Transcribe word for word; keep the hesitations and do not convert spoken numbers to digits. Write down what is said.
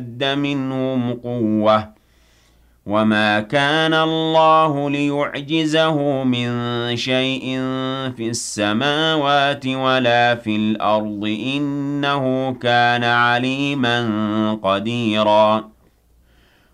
اشْتَدَّ مِنْهُمْ قُوَّةٌ وَمَا كَانَ اللَّهُ لِيُعْجِزَهُ مِن شَيْءٍ فِي السَّمَاوَاتِ وَلَا فِي الْأَرْضِ ۚ إِنَّهُ كَانَ عَلِيمًا قَدِيرًا